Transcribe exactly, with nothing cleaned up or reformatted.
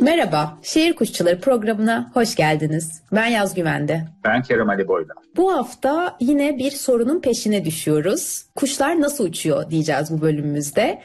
Merhaba, Şehir Kuşçuları programına hoş geldiniz. Ben Yaz Güvende. Ben Kerem Ali Boyla. Bu hafta yine bir sorunun peşine düşüyoruz. Kuşlar nasıl uçuyor diyeceğiz bu bölümümüzde.